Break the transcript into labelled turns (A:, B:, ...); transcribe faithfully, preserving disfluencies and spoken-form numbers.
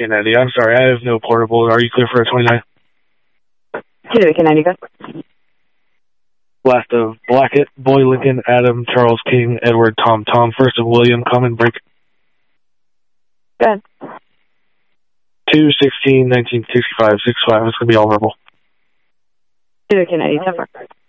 A: Kennedy. I'm sorry, I have no portable. Are you clear for a twenty-nine?
B: Kennedy, Kennedy, go.
A: Last of Blackett, Boy Lincoln, Adam, Charles King, Edward, Tom, Tom. First of William, common break.
B: Good.
A: two sixteen nineteen sixty-five, six five. It's going to be all verbal.
B: Kennedy, Kennedy, never.